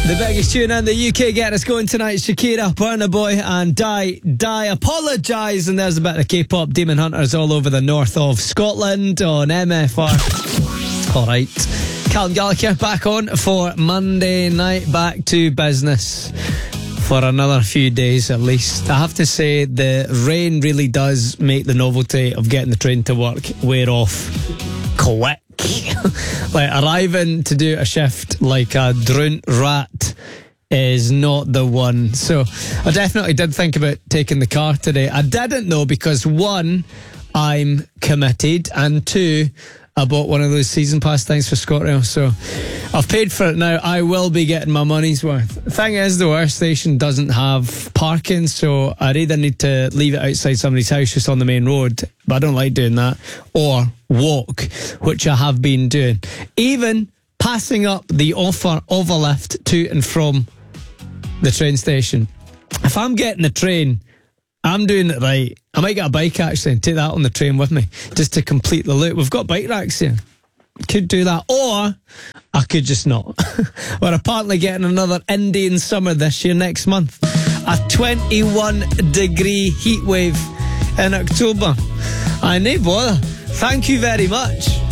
The biggest tune in the UK getting us going tonight. Shakira, Burna Boy and Die Apologise. And there's a bit of K-pop Demon Hunters all over the north of Scotland on MFR. Alright, Callum Gallagher back on for Monday night. Back to business for another few days at least. I have to say the rain really does make the novelty of getting the train to work wear off quick. Like arriving to do a shift like a drunt rat is not the one. So I definitely did think about taking the car today. I didn't though, because one, I'm committed, and two, I bought one of those season pass things for ScotRail, so I've paid for it now. I will be getting my money's worth. The thing is, though, our station doesn't have parking, so I'd either need to leave it outside somebody's house just on the main road, but I don't like doing that, or walk, which I have been doing. Even passing up the offer of a lift to and from the train station. If I'm getting the train, I'm doing it right. I might get a bike actually and take that on the train with me just to complete the loop. We've got bike racks here. Could do that, or I could just not. We're apparently getting another Indian summer this year, next month. A 21-degree heat wave in October. I no bother. Thank you very much.